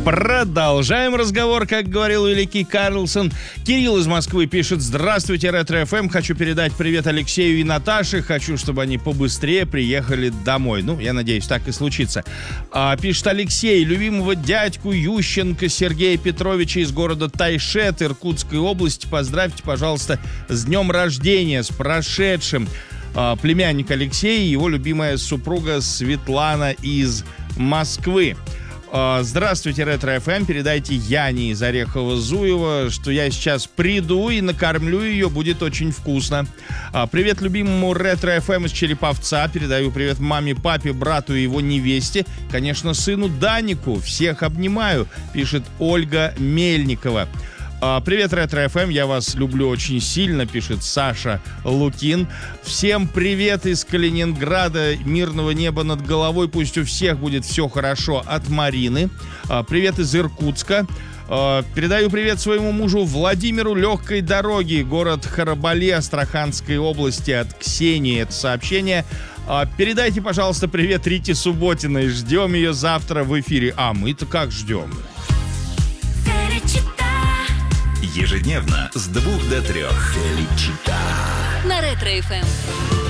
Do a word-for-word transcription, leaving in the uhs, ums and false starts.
Продолжаем разговор, как говорил великий Карлсон. Кирилл из Москвы пишет: здравствуйте, Ретро-эф эм. Хочу передать привет Алексею и Наташе. Хочу, чтобы они побыстрее приехали домой. Ну, я надеюсь, так и случится. А, пишет Алексей: любимого дядьку Ющенко Сергея Петровича из города Тайшет Иркутской области поздравьте, пожалуйста, с днем рождения, с прошедшим. А, племянник Алексей и его любимая супруга Светлана из Москвы. Здравствуйте, Ретро-эф эм. Передайте Яне из Орехово-Зуева, что я сейчас приду и накормлю ее, будет очень вкусно. Привет любимому Ретро-эф эм из Череповца. Передаю привет маме, папе, брату и его невесте. Конечно, сыну Данику. Всех обнимаю, пишет Ольга Мельникова. Привет, Ретро-эф эм, я вас люблю очень сильно, пишет Саша Лукин. Всем привет из Калининграда, мирного неба над головой, пусть у всех будет все хорошо, от Марины. Привет из Иркутска. Передаю привет своему мужу Владимиру, легкой дороги, город Харабали, Астраханской области, от Ксении это сообщение. Передайте, пожалуйста, привет Рите Субботиной, ждем ее завтра в эфире. А мы-то как ждем? Ежедневно с двух до трех. На Ретро-эф эм.